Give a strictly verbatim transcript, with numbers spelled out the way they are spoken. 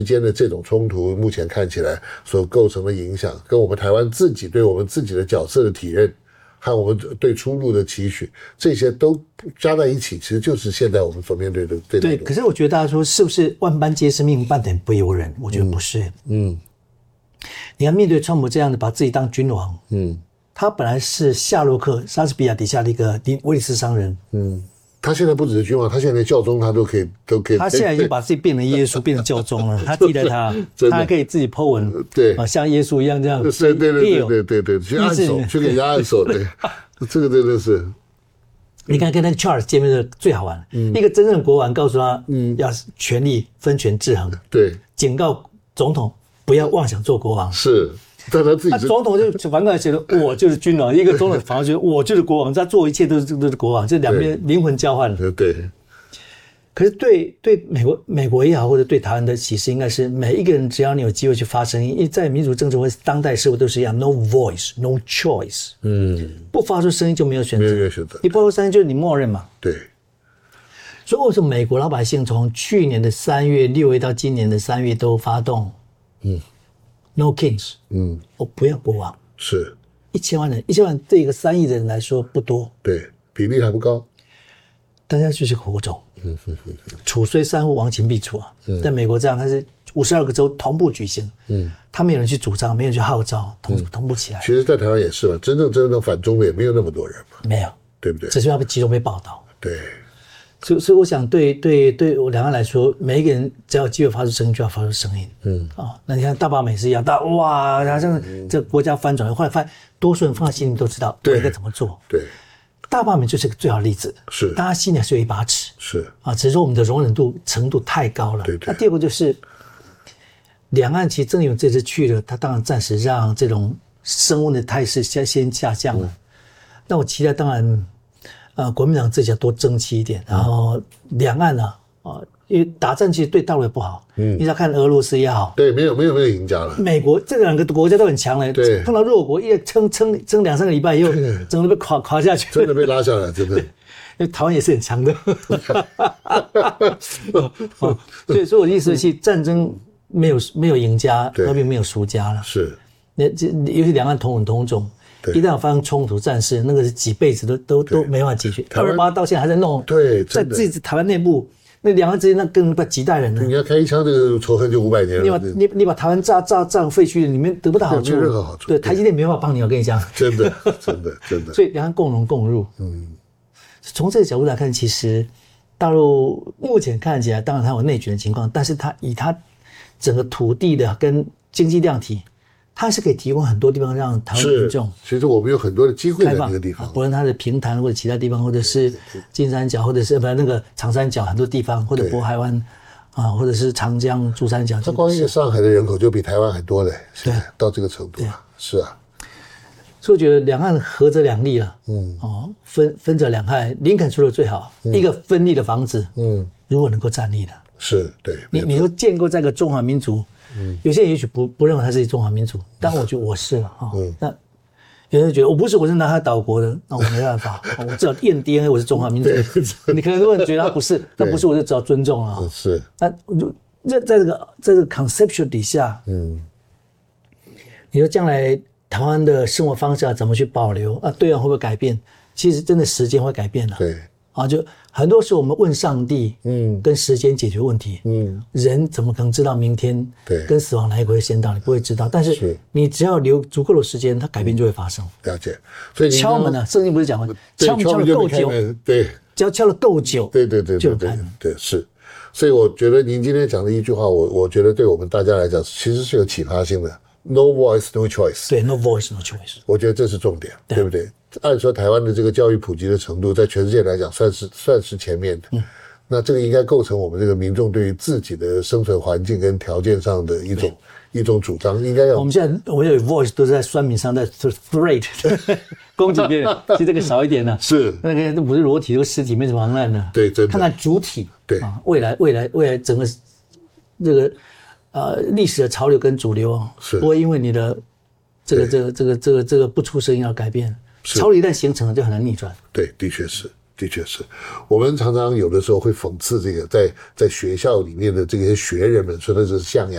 之间的这种冲突，目前看起来所构成的影响，跟我们台湾自己对我们自己的角色的体认，和我们对出路的期许，这些都加在一起，其实就是现在我们所面对的对对。可是我觉得大家说是不是万般皆是命，半点不由人？我觉得不是。嗯，嗯你看面对川普这样的把自己当君王，嗯，他本来是夏洛克莎士比亚底下的一个威利斯商人，嗯。 他现在不只是君王，他现在连教宗他都可以都可以。 他现在已经把自己变成耶稣，变成教宗了。他记得他，他还可以自己 po 文， 对， 啊，像耶稣一样这样。 对对对对对对对，去按手，去给人家按手，对，这个真的是。 你看跟那个 Charles 见面的最好玩，嗯、一个真正的国王告诉他，嗯，要权力分权制衡， 对， 警告总统不要妄想做国王， 是。但他自己， 他总统就反过来觉得我就是君王，一个总统反而觉得我就是国王，他做一切都是都是国王，这两边灵魂交换了。 对。 可是对对美国美国也好，或者对台湾的启示，应该是每一个人只要你有机会去发声音，因为在民主政治或当代社会都是一样 ，no voice, no choice， 嗯，不发出声音就没有选择，没有选择，你不发出声音就是你默认嘛。 对。 所以为什么美国老百姓从去年的三月六月到今年的三月都发动，嗯。No kings， 嗯，我不要国王， 是一千万人，一千万对一个三亿的人来说不多， 对，比例还不高， 大家就是火种，嗯哼哼，楚虽三户，亡秦必楚啊。嗯、在美国这样，它是五十二个州同步举行，嗯，他没有人去主张，没有人去号召，同、嗯、同步起来。 其实，在台湾也是嘛，真正真正反中的也没有那么多人嘛， 没有， 对不对？ 只是要被集中被报道， 对。 所以，所以我想对，对对对我两岸来说，每一个人只要有机会发出声音，就要发出声音。嗯啊、哦，那你看大罢美是一样，大哇，好像这个国家翻转，后来发现多数人放在心里都知道我应该怎么做。 对， 大罢美就是个最好的例子。 是， 大家心里还是有一把尺。 是啊，只是说我们的容忍度程度太高了。 对对。 那第二个就是，两岸其实郑义溶这次去了，他当然暂时让这种升温的态势先先下降了。嗯、那我期待当然。呃，国民党自己要多争气一点，然后两岸呢、啊，啊，因为打战其实对大陆也不好，嗯，你要看俄罗斯也好， 对，没有没有没有赢家了。 美国这两个国家都很强了， 对， 碰到弱国，一撑撑撑两三个礼拜以后，整个被垮垮下去， 真的被拉下来，真的。 因为台湾也是很强的，哦，所以所以我的意思是，战争没有没有赢家，和平没有输家了， 是， 那这尤其两岸同文同种。一旦有发生冲突战事，那个是几辈子都都都没办法解决。二二八到现在还在弄， 对， 在自己台湾内部，那两岸之间那更把几代人呢？ 你要开一枪，这个仇恨就五百年了。 你把你你把台湾炸炸炸废墟，里面得不到好处， 没有任何好处。 对，台积电没办法帮你，我跟你讲， 真的真的真的。 所以两岸共荣共入。嗯，从这个角度来看，其实大陆目前看起来，当然它有内卷的情况，但是它以它整个土地的跟经济量体。它是可以提供很多地方让台湾民众， 其实我们有很多的机会在那个地方， 不论它的平潭或者其他地方，或者是金三角，或者是不那个长三角很多地方，或者渤海湾啊，或者是长江、珠三角。 它光一个上海的人口就比台湾还多嘞，对，到这个程度了，是啊。 所以我觉得两岸合则两利了，嗯，哦，分分则两害。林肯说的最好，嗯、一个分立的房子，嗯，如果能够站立的， 是对， 你你说建构在一个中华民族。嗯，有些人也许不不认为他是中华民族，但我觉得我是了哈。嗯，那有人觉得我不是，我是南海岛国的，那我没办法，我至少验 D N A 我是中华民族。你可能很多人觉得他不是，那不是我就只好尊重了。 是， 那就在在这个在这个 conceptual 底下，嗯，你说将来台湾的生活方式要怎么去保留啊？对岸会不会改变？其实真的时间会改变的。 对。 啊，就很多时候我们问上帝，嗯，跟时间解决问题，嗯，人怎么可能知道明天对跟死亡哪一个会先到？你不会知道，但是你只要留足够的时间，它改变就会发生。 了解，所以敲门呢，圣经不是讲吗？敲门敲的够久， 对， 只要敲的够久， 对对对对对对是。所以我觉得您今天讲的一句话，我我觉得对我们大家来讲，其实是有启发性的。No voice, no choice。 对 ，No voice, no choice。 我觉得这是重点，对不对？按说台湾的这个教育普及的程度，在全世界来讲算是算是前面的。嗯，那这个应该构成我们这个民众对于自己的生存环境跟条件上的一种一种主张，应该要。 我们现在我有 voice 都是在酸民上在 threat 攻击别人，其实这个少一点呢、啊。 是那个不是裸体，这个尸体没什么妨碍呢。 对，真的。 看看主体。 对啊，未来未来未来整个这个呃历史的潮流跟主流是不会因为你的这个这个这个这个这个不出声音而改变。潮流一旦形成了，就很难逆转。 对，的确是，的确是。我们常常有的时候会讽刺这个在在学校里面的这些学人们，说的是象牙。